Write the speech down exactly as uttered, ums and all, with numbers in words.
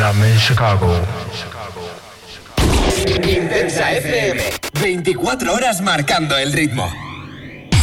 I'm in Chicago. Intensa F M. veinticuatro horas marcando el ritmo.